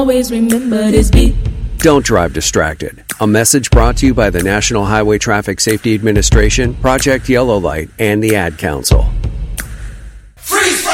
Always remember this beat. Don't drive distracted. A message brought to you by the National Highway Traffic Safety Administration, Project Yellow Light, and the Ad Council. Freeze!